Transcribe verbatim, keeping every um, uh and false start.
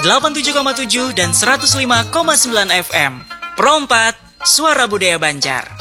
delapan puluh tujuh koma tujuh dan seratus lima koma sembilan F M. Pro empat, Suara Budaya Banjar.